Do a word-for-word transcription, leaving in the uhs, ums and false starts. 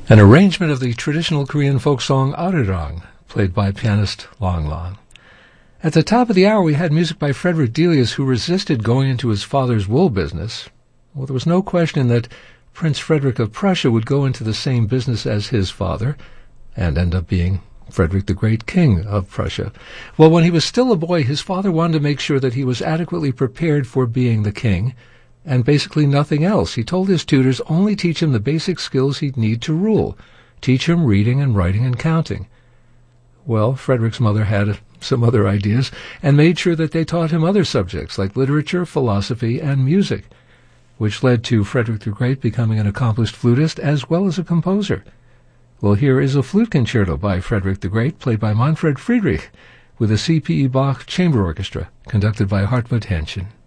An arrangement of the traditional Korean folk song Arirang, played by pianist Long Long. At the top of the hour we had music by Frederick Delius, who resisted going into his father's wool business. Well, there was no question that Prince Frederick of Prussia would go into the same business as his father, and end up being Frederick the Great, King of Prussia. Well, when he was still a boy, his father wanted to make sure that he was adequately prepared for being the king, and basically nothing else. He told his tutors only teach him the basic skills he'd need to rule. Teach him reading and writing and counting. Well, Frederick's mother had some other ideas, and made sure that they taught him other subjects like literature, philosophy, and music, which led to Frederick the Great becoming an accomplished flutist as well as a composer. Well, here is a flute concerto by Frederick the Great, played by Manfred Friedrich, with a C P E Bach Chamber Orchestra, conducted by Hartmut Henschen.